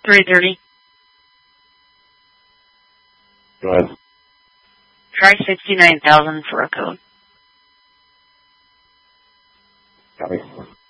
330. Go ahead. Try 69,000 for a code. Copy.